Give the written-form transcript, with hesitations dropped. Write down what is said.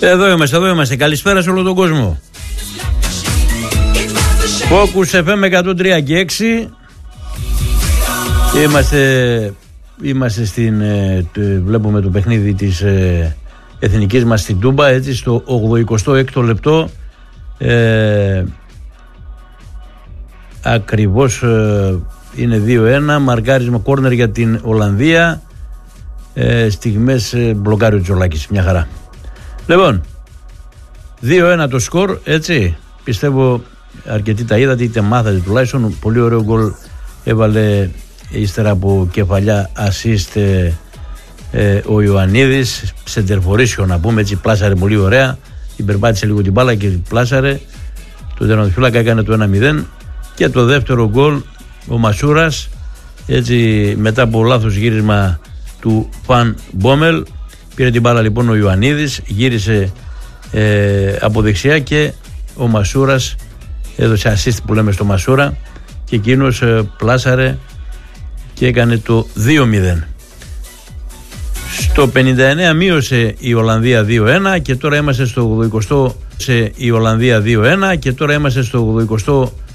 Εδώ είμαστε. Καλησπέρα σε όλο τον κόσμο. Focus FM 103 και 6. Είμαστε βλέπουμε το παιχνίδι της εθνικής μας στην Τούμπα, έτσι, στο 86ο λεπτό. Ακριβώς είναι 2-1, μαρκάρισμα κόρνερ για την Ολλανδία. Στιγμές μπλοκάρει ο Τζολάκης, μια χαρά. Λοιπόν, 2-1 το σκορ, έτσι. Πιστεύω αρκετοί τα είδατε, είτε μάθατε τουλάχιστον. Πολύ ωραίο γκολ έβαλε ύστερα από κεφαλιά assist ο Ιωαννίδης. Σεντερφορίσιο να πούμε, έτσι, πλάσαρε πολύ ωραία. Υπερπάτησε λίγο την μπάλα και πλάσαρε. Το τερματοφύλακα έκανε το 1-0. Και το δεύτερο γκολ ο Μασούρας, έτσι, μετά από λάθος γύρισμα του Φαν Μπόμελ. Πήρε την μπάλα λοιπόν ο Ιωαννίδης, γύρισε από δεξιά και ο Μασούρας έδωσε assist που λέμε στο Μασούρα και εκείνος πλάσαρε και έκανε το 2-0. Στο 59 μείωσε η Ολλανδία 2-1 και τώρα είμαστε στο 80. Η Ολλανδία 2-1 και τώρα είμαστε στο